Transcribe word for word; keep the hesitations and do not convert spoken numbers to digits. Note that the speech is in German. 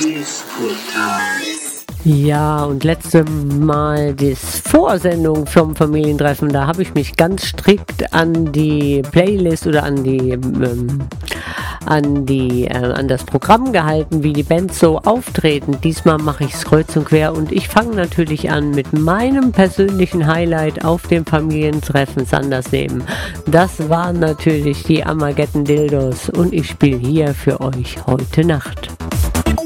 Muckis Podcast. Ja, und letzte Mal die Vorsendung vom Familientreffen, da habe ich mich ganz strikt an die Playlist oder an die ähm, an die äh, an das Programm gehalten, wie die Bands so auftreten. Diesmal mache ich es kreuz und quer und ich fange natürlich an mit meinem persönlichen Highlight auf dem Familientreffen Sandersleben. Das waren natürlich die Armageddon Dildos und ich spiele hier für euch heute Nacht.